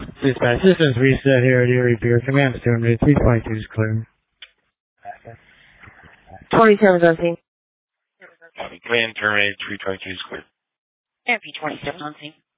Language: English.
Dispatch, systems reset here at Erie Pier. Command to 322 is clear. 27 on scene. Command terminated, 322 is clear. MP 27 on scene.